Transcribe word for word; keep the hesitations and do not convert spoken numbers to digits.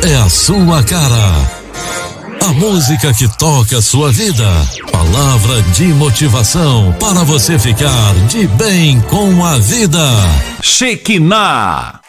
é a sua cara. A música que toca a sua vida. Palavra de motivação para você ficar de bem com a vida. Shekinah.